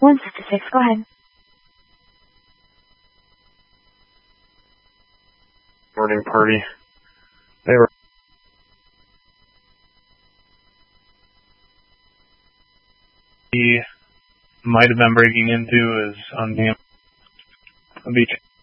156, go ahead. Morning party. They were he might have been breaking into is on the beach.